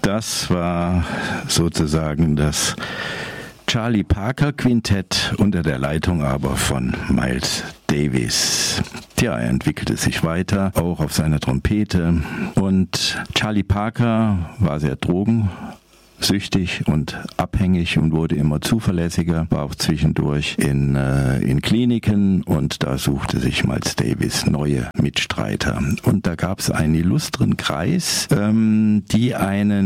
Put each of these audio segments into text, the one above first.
Das war sozusagen das Charlie Parker Quintett unter der Leitung aber von Miles Davis. Tja, er entwickelte sich weiter, auch auf seiner Trompete. Und Charlie Parker war sehr drogensüchtig und abhängig und wurde immer zuverlässiger, war auch zwischendurch in Kliniken und da suchte sich Miles Davis neue Mitstreiter. Und da gab es einen illustren Kreis, die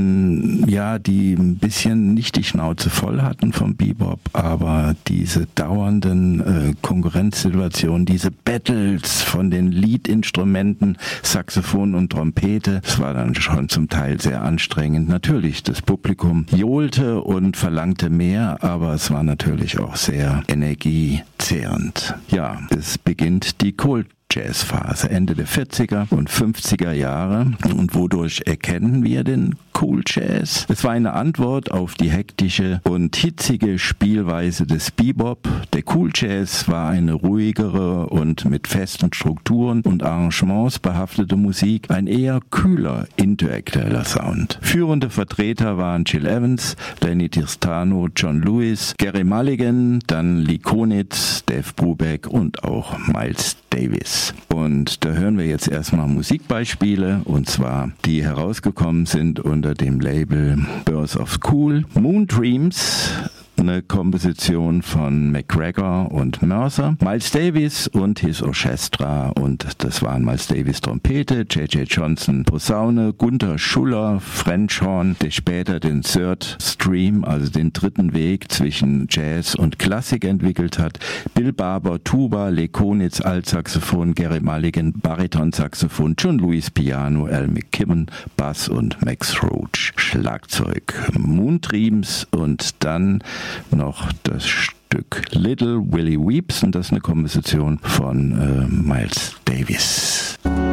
ein bisschen nicht die Schnauze voll hatten vom Bebop, aber diese dauernden Konkurrenzsituationen, diese Battles von den Leadinstrumenten, Saxophon und Trompete, das war dann schon zum Teil sehr anstrengend. Natürlich, das Publikum johlte und verlangte mehr, aber es war natürlich auch sehr energiezehrend. Ja, es beginnt die Cool-Jazz-Phase, Ende der 40er und 50er Jahre. Und wodurch erkennen wir den Cool Jazz? Es war eine Antwort auf die hektische und hitzige Spielweise des Bebop. Der Cool Jazz war eine ruhigere und mit festen Strukturen und Arrangements behaftete Musik, ein eher kühler, intellektueller Sound. Führende Vertreter waren Gil Evans, Lenny Tristano, John Lewis, Gerry Mulligan, dann Lee Konitz, Dave Brubeck und auch Miles Davis. Und da hören wir jetzt erstmal Musikbeispiele, und zwar die herausgekommen sind unter dem Label Birth of Cool. Moon Dreams, eine Komposition von McGregor und Mercer, Miles Davis und His Orchestra, und das waren Miles Davis Trompete, J.J. Johnson Posaune, Gunther Schuller French Horn, der später den Third Stream, also den dritten Weg zwischen Jazz und Klassik entwickelt hat, Bill Barber Tuba, Lee Konitz Altsaxophon, Gerry Mulligan Baritonsaxophon, John Lewis Piano, Al McKibben Bass und Max Roach Schlagzeug. Moon Dreams und dann noch das Stück Little Willie Weeps, und das ist eine Komposition von Miles Davis.